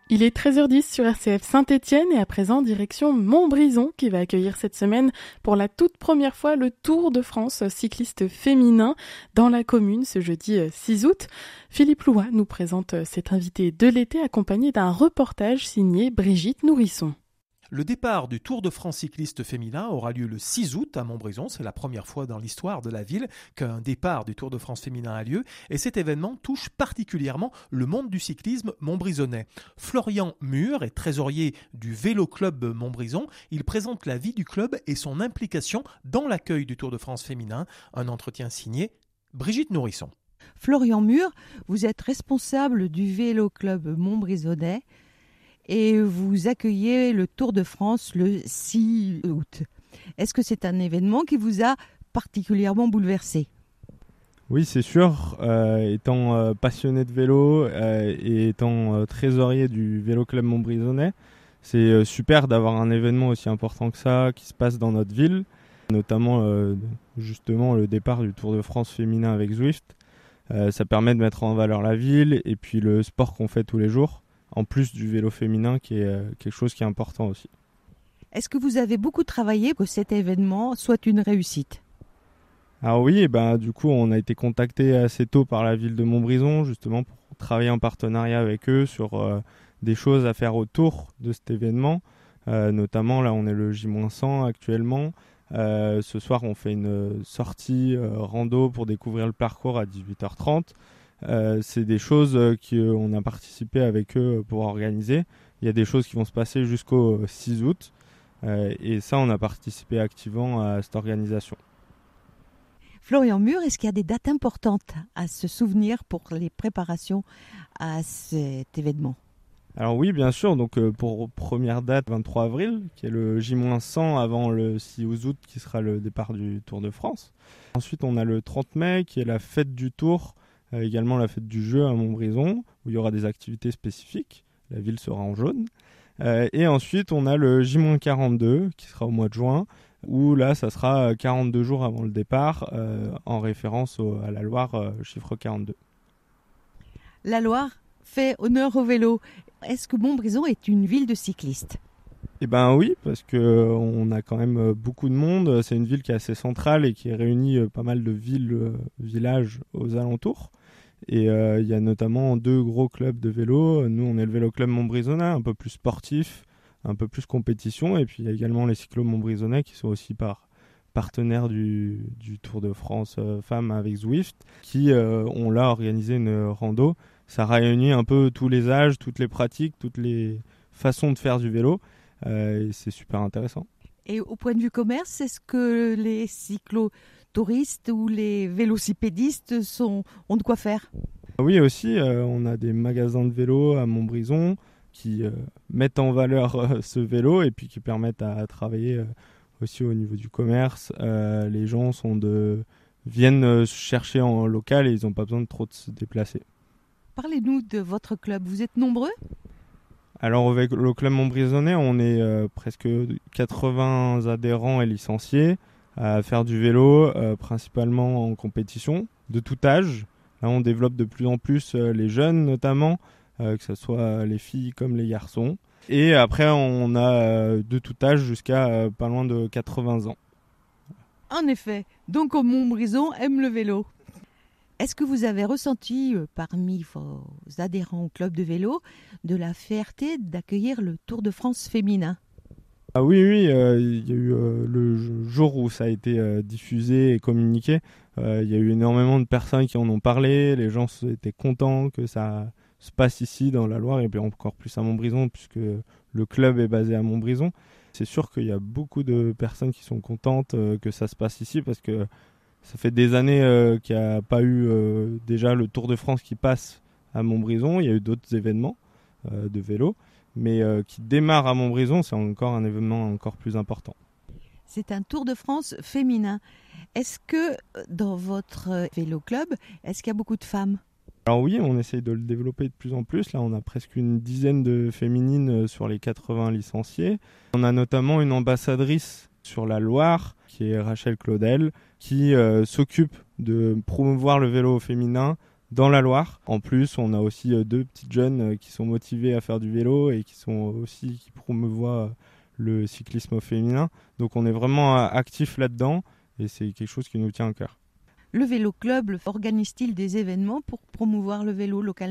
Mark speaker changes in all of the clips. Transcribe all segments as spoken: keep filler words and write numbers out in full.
Speaker 1: Il est treize heures dix sur R C F Saint-Étienne et à présent direction Montbrison qui va accueillir cette semaine pour la toute première fois le Tour de France cycliste féminin dans la commune ce jeudi six août. Philippe Louat nous présente cet invité de l'été accompagné d'un reportage signé Brigitte Nourrisson.
Speaker 2: Le départ du Tour de France cycliste féminin aura lieu le six août à Montbrison. C'est la première fois dans l'histoire de la ville qu'un départ du Tour de France féminin a lieu. Et cet événement touche particulièrement le monde du cyclisme montbrisonnais. Florian Mur est trésorier du Vélo Club Montbrison. Il présente la vie du club et son implication dans l'accueil du Tour de France féminin. Un entretien signé Brigitte Nourrisson.
Speaker 3: Florian Mur, vous êtes responsable du Vélo Club Montbrisonnais. Et vous accueillez le Tour de France le six août. Est-ce que c'est un événement qui vous a particulièrement bouleversé ?
Speaker 4: Oui, c'est sûr. Euh, étant euh, passionné de vélo euh, et étant euh, trésorier du Vélo Club Montbrisonnais, c'est euh, super d'avoir un événement aussi important que ça qui se passe dans notre ville, notamment euh, justement le départ du Tour de France féminin avec Zwift. Euh, ça permet de mettre en valeur la ville et puis le sport qu'on fait tous les jours, en plus du vélo féminin qui est euh, quelque chose qui est important aussi.
Speaker 3: Est-ce que vous avez beaucoup travaillé pour que cet événement soit une réussite ?
Speaker 4: Alors oui, et ben, du coup on a été contacté assez tôt par la ville de Montbrison justement pour travailler en partenariat avec eux sur euh, des choses à faire autour de cet événement. Euh, notamment là on est le J cent actuellement. Euh, ce soir on fait une sortie euh, rando pour découvrir le parcours à dix-huit heures trente. Euh, c'est des choses euh, qu'on a participé avec eux pour organiser. Il y a des choses qui vont se passer jusqu'au six août euh, et ça on a participé activement à cette organisation.
Speaker 3: Florian Mur, est-ce qu'il y a des dates importantes à se souvenir pour les préparations à cet événement ?
Speaker 4: Alors oui, bien sûr, donc euh, pour première date vingt-trois avril, qui est le J cent avant le six août qui sera le départ du Tour de France. Ensuite on a le trente mai qui est la fête du Tour, Euh, également la fête du jeu à Montbrison, où il y aura des activités spécifiques. La ville sera en jaune. Euh, et ensuite, on a le J quarante-deux, qui sera au mois de juin, où là, ça sera quarante-deux jours avant le départ, euh, en référence au, à la Loire, euh, chiffre quarante-deux.
Speaker 3: La Loire fait honneur au vélo. Est-ce que Montbrison est une ville de cyclistes ?
Speaker 4: Eh ben oui, parce qu'on a quand même beaucoup de monde. C'est une ville qui est assez centrale et qui réunit pas mal de villes, euh, villages aux alentours. Et il euh, y a notamment deux gros clubs de vélo. Nous, on est le Vélo Club Montbrisonnais, un peu plus sportif, un peu plus compétition. Et puis, il y a également les cyclos montbrisonnais qui sont aussi par partenaires du, du Tour de France euh, femmes avec Zwift, qui euh, ont là organisé une rando. Ça réunit un peu tous les âges, toutes les pratiques, toutes les façons de faire du vélo. Euh, et c'est super intéressant.
Speaker 3: Et au point de vue commerce, est-ce que les cyclotouristes ou les vélocipédistes sont, ont de quoi faire ?
Speaker 4: Oui, aussi, euh, on a des magasins de vélo à Montbrison qui euh, mettent en valeur euh, ce vélo et puis qui permettent à, à travailler euh, aussi au niveau du commerce. Euh, les gens sont de, viennent euh, chercher en local et ils n'ont pas besoin de trop de se déplacer.
Speaker 3: Parlez-nous de votre club. Vous êtes nombreux ?
Speaker 4: Alors avec le club Montbrisonnais, on est euh, presque quatre-vingts adhérents et licenciés à faire du vélo, euh, principalement en compétition, de tout âge. Là, on développe de plus en plus euh, les jeunes notamment, euh, que ce soit les filles comme les garçons. Et après, on a euh, de tout âge jusqu'à euh, pas loin de quatre-vingts ans.
Speaker 3: En effet, donc au Montbrison aime le vélo. Est-ce que vous avez ressenti, euh, parmi vos adhérents au club de vélo, de la fierté d'accueillir le Tour de France féminin ?
Speaker 4: Ah oui, oui, euh, il y a eu euh, le jour où ça a été euh, diffusé et communiqué, euh, il y a eu énormément de personnes qui en ont parlé, les gens étaient contents que ça se passe ici dans la Loire et puis encore plus à Montbrison puisque le club est basé à Montbrison. C'est sûr qu'il y a beaucoup de personnes qui sont contentes euh, que ça se passe ici parce que ça fait des années euh, qu'il n'y a pas eu euh, déjà le Tour de France qui passe à Montbrison. Il y a eu d'autres événements euh, de vélo, mais euh, qui démarre à Montbrison, c'est encore un événement encore plus important.
Speaker 3: C'est un Tour de France féminin. Est-ce que dans votre vélo club, est-ce qu'il y a beaucoup de femmes ?
Speaker 4: Alors oui, on essaye de le développer de plus en plus. Là, on a presque une dizaine de féminines sur les quatre-vingts licenciés. On a notamment une ambassadrice sur la Loire, qui est Rachel Claudel, qui euh, s'occupe de promouvoir le vélo féminin dans la Loire. En plus, on a aussi euh, deux petites jeunes euh, qui sont motivées à faire du vélo et qui sont aussi qui promouvoient euh, le cyclisme au féminin. Donc on est vraiment euh, actifs là-dedans et c'est quelque chose qui nous tient à cœur.
Speaker 3: Le Vélo Club organise-t-il des événements pour promouvoir le vélo localement ?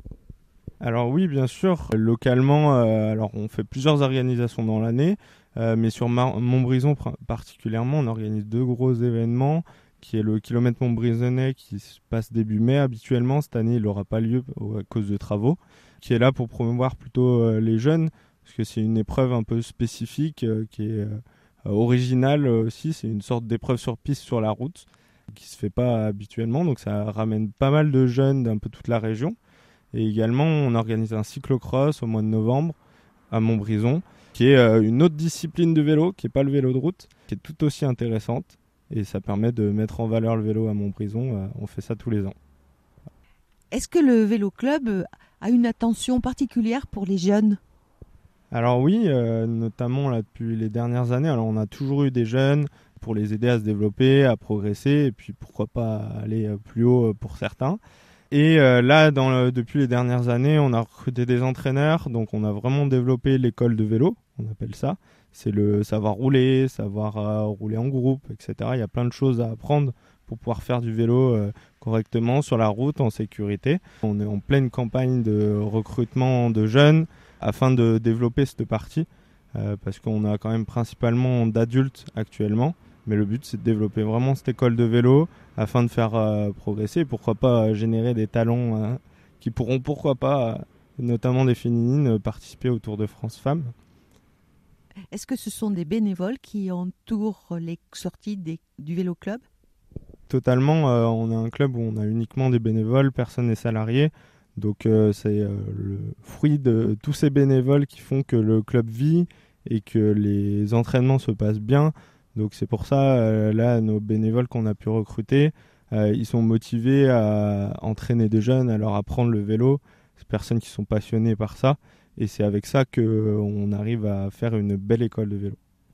Speaker 4: Alors oui, bien sûr. Localement, euh, alors on fait plusieurs organisations dans l'année, euh, mais sur Mar- Montbrison pr- particulièrement, on organise deux gros événements, qui est le kilomètre montbrisonnais qui se passe début mai habituellement. Cette année, il n'aura pas lieu à cause de travaux, qui est là pour promouvoir plutôt euh, les jeunes, parce que c'est une épreuve un peu spécifique, euh, qui est euh, originale aussi. C'est une sorte d'épreuve sur piste sur la route, qui ne se fait pas habituellement, donc ça ramène pas mal de jeunes d'un peu toute la région. Et également, on organise un cyclocross au mois de novembre à Montbrison, qui est euh, une autre discipline de vélo, qui n'est pas le vélo de route, qui est tout aussi intéressante. Et ça permet de mettre en valeur le vélo à Montbrison. Euh, on fait ça tous les ans.
Speaker 3: Est-ce que le Vélo Club a une attention particulière pour les jeunes ?
Speaker 4: Alors oui, euh, notamment là, depuis les dernières années. Alors on a toujours eu des jeunes pour les aider à se développer, à progresser, et puis pourquoi pas aller plus haut pour certains. Et euh, là, dans le, depuis les dernières années, on a recruté des entraîneurs, donc on a vraiment développé l'école de vélo, on appelle ça. C'est le savoir rouler, savoir euh, rouler en groupe, et cetera. Il y a plein de choses à apprendre pour pouvoir faire du vélo euh, correctement sur la route, en sécurité. On est en pleine campagne de recrutement de jeunes afin de développer cette partie, euh, parce qu'on a quand même principalement d'adultes actuellement. Mais le but, c'est de développer vraiment cette école de vélo afin de faire euh, progresser. Pourquoi pas euh, générer des talents euh, qui pourront, pourquoi pas, euh, notamment des féminines, euh, participer au Tour de France Femmes.
Speaker 3: Est-ce que ce sont des bénévoles qui entourent les sorties des, du Vélo Club ?
Speaker 4: Totalement. Euh, on a un club où on a uniquement des bénévoles, personne n'est salarié. Donc euh, c'est euh, le fruit de tous ces bénévoles qui font que le club vit et que les entraînements se passent bien. Donc c'est pour ça, euh, là, nos bénévoles qu'on a pu recruter, euh, ils sont motivés à entraîner des jeunes, à leur apprendre le vélo. C'est des personnes qui sont passionnées par ça. Et c'est avec ça qu'on arrive à faire une belle école de vélo.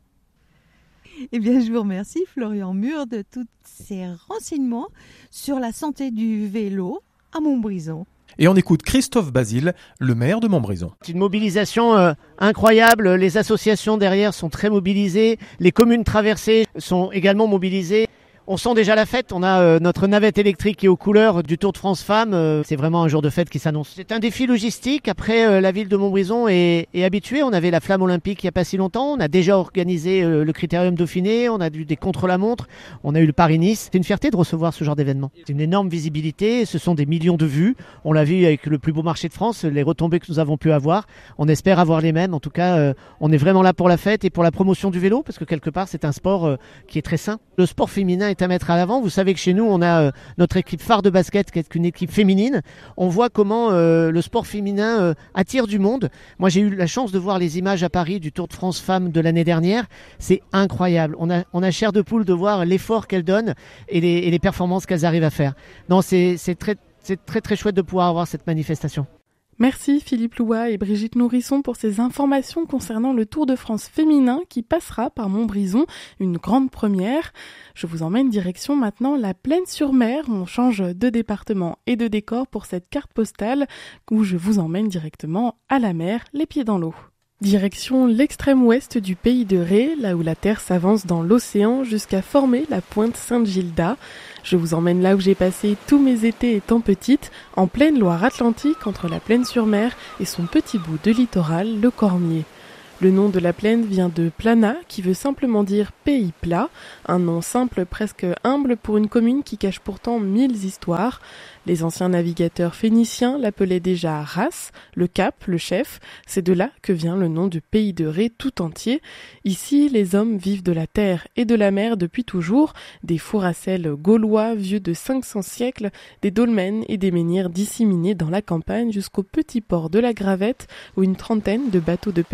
Speaker 3: Eh bien, je vous remercie, Florian Mur, de tous ces renseignements sur la santé du vélo à Montbrison.
Speaker 2: Et on écoute Christophe Basile, le maire de Montbrison.
Speaker 5: C'est une mobilisation euh, incroyable, les associations derrière sont très mobilisées, les communes traversées sont également mobilisées. On sent déjà la fête, on a euh, notre navette électrique qui est aux couleurs du Tour de France Femmes, euh, c'est vraiment un jour de fête qui s'annonce. C'est un défi logistique, après euh, la ville de Montbrison est, est habituée, on avait la flamme olympique il n'y a pas si longtemps, on a déjà organisé euh, le Critérium Dauphiné, on a eu des contre-la-montre, on a eu le Paris-Nice. C'est une fierté de recevoir ce genre d'événement. C'est une énorme visibilité, ce sont des millions de vues, on l'a vu avec le plus beau marché de France, les retombées que nous avons pu avoir, on espère avoir les mêmes, en tout cas euh, on est vraiment là pour la fête et pour la promotion du vélo, parce que quelque part c'est un sport euh, qui est très sain. Le sport féminin est à mettre à l'avant. Vous savez que chez nous, on a euh, notre équipe phare de basket qui est une équipe féminine. On voit comment euh, le sport féminin euh, attire du monde. Moi, j'ai eu la chance de voir les images à Paris du Tour de France Femmes de l'année dernière. C'est incroyable. On a, on a chair de poule de voir l'effort qu'elles donnent et les, et les performances qu'elles arrivent à faire. Non, c'est, c'est très, c'est très, très chouette de pouvoir avoir cette manifestation.
Speaker 1: Merci Philippe Louat et Brigitte Nourrisson pour ces informations concernant le Tour de France féminin qui passera par Montbrison, une grande première. Je vous emmène direction maintenant la Plaine-sur-Mer. On change de département et de décor pour cette carte postale où je vous emmène directement à la mer, les pieds dans l'eau. Direction l'extrême ouest du pays de Ré, là où la Terre s'avance dans l'océan jusqu'à former la pointe Sainte-Gilda. Je vous emmène là où j'ai passé tous mes étés étant petite, en pleine Loire-Atlantique, entre la Plaine-sur-Mer et son petit bout de littoral, le Cormier. Le nom de la plaine vient de Plana, qui veut simplement dire pays plat, un nom simple presque humble pour une commune qui cache pourtant mille histoires. Les anciens navigateurs phéniciens l'appelaient déjà Ras, le cap, le chef. C'est de là que vient le nom du pays de Ré tout entier. Ici, les hommes vivent de la terre et de la mer depuis toujours, des fours à sel gaulois vieux de cinq cents siècles, des dolmens et des menhirs disséminés dans la campagne jusqu'au petit port de la Gravette, où une trentaine de bateaux de pêche et de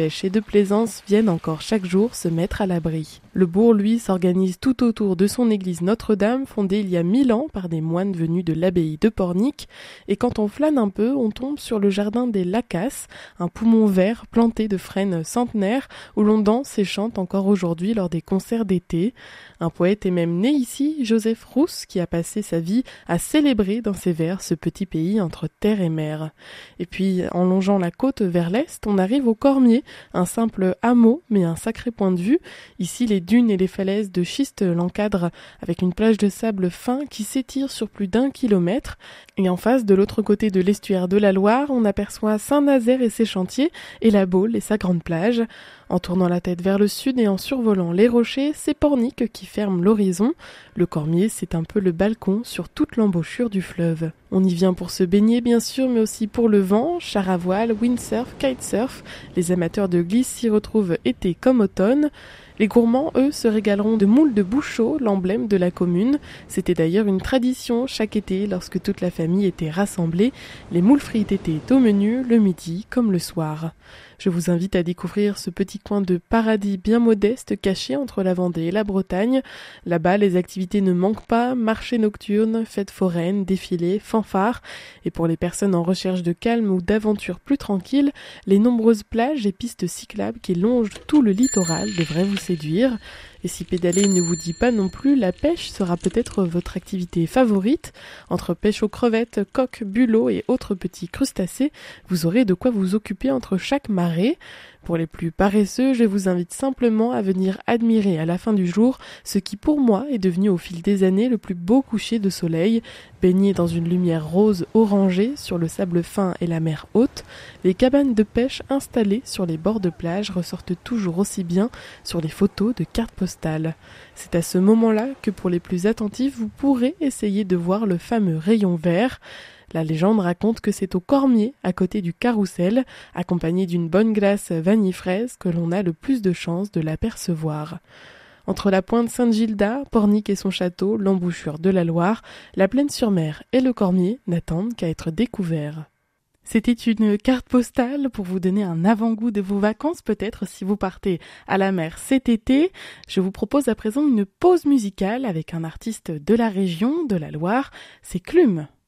Speaker 1: plaisance viennent encore chaque jour se mettre à l'abri. Le bourg, lui, s'organise tout autour de son église Notre-Dame, fondée il y a mille ans par des moines venus de l'abbaye de Pornic. Et quand on flâne un peu, on tombe sur le jardin des Lacasses, un poumon vert planté de frênes centenaires où l'on danse et chante encore aujourd'hui lors des concerts d'été. Un poète est même né ici, Joseph Rousse, qui a passé sa vie à célébrer dans ses vers ce petit pays entre terre et mer. Et puis, en longeant la côte vers l'est, on arrive au Cormier, un simple hameau, mais un sacré point de vue. Ici, les dunes et les falaises de schiste l'encadrent, avec une plage de sable fin qui s'étire sur plus d'un kilomètre. Et en face, de l'autre côté de l'estuaire de la Loire, on aperçoit Saint-Nazaire et ses chantiers, et la Baule et sa grande plage. En tournant la tête vers le sud et en survolant les rochers, c'est Pornic qui ferme l'horizon. Le Cormier, c'est un peu le balcon sur toute l'embouchure du fleuve. On y vient pour se baigner bien sûr, mais aussi pour le vent, char à voile, windsurf, kitesurf. Les amateurs de glisse s'y retrouvent été comme automne. Les gourmands, eux, se régaleront de moules de Bouchot, l'emblème de la commune. C'était d'ailleurs une tradition chaque été, lorsque toute la famille était rassemblée. Les moules frites étaient au menu, le midi comme le soir. Je vous invite à découvrir ce petit coin de paradis bien modeste caché entre la Vendée et la Bretagne. Là-bas, les activités ne manquent pas, marchés nocturnes, fêtes foraines, défilés, fanfares. Et pour les personnes en recherche de calme ou d'aventures plus tranquilles, les nombreuses plages et pistes cyclables qui longent tout le littoral devraient vous séduire. Et si pédaler ne vous dit pas non plus, la pêche sera peut-être votre activité favorite. Entre pêche aux crevettes, coques, bulots et autres petits crustacés, vous aurez de quoi vous occuper entre chaque marée. Pour les plus paresseux, je vous invite simplement à venir admirer à la fin du jour ce qui pour moi est devenu au fil des années le plus beau coucher de soleil. Baigné dans une lumière rose orangée sur le sable fin et la mer haute, les cabanes de pêche installées sur les bords de plage ressortent toujours aussi bien sur les photos de cartes postales. C'est à ce moment-là que pour les plus attentifs, vous pourrez essayer de voir le fameux rayon vert. La légende raconte que c'est au Cormier, à côté du Carrousel, accompagné d'une bonne glace vanille-fraise, que l'on a le plus de chances de l'apercevoir. Entre la pointe Sainte-Gilda, Pornic et son château, l'embouchure de la Loire, la Plaine-sur-Mer et le Cormier n'attendent qu'à être découverts. C'était une carte postale pour vous donner un avant-goût de vos vacances, peut-être si vous partez à la mer cet été. Je vous propose à présent une pause musicale avec un artiste de la région, de la Loire, c'est Clume.